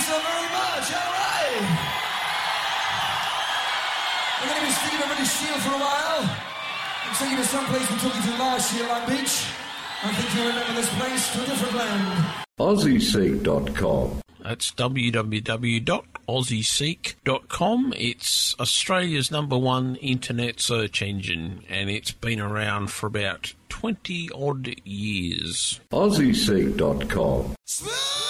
so very much. All right. We're going to be sticking over this shield for a while. I'm taking you to some place we took you to last year, Long Beach. I think you'll remember this place to a different land. AussieSeek.com. That's www.aussieseek.com. It's Australia's #1 internet search engine, and it's been around for about 20-odd years. AussieSeek.com.